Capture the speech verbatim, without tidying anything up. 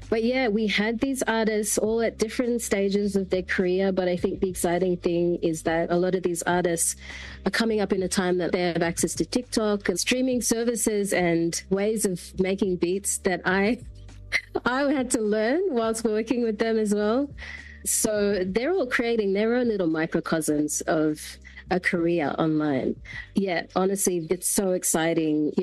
But yeah, we had these artists all at different stages of their career. But I think the exciting thing is that a lot of these artists are coming up in a time that they have access to TikTok and streaming services and ways of making beats that I I had to learn whilst working with them as well. So they're all creating their own little microcosms of a career online. Yeah, honestly, it's so exciting.